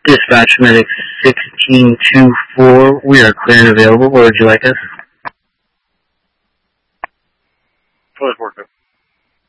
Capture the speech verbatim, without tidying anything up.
Dispatch Medic sixteen two four, we are clear and available. Where would you like us? Close worker.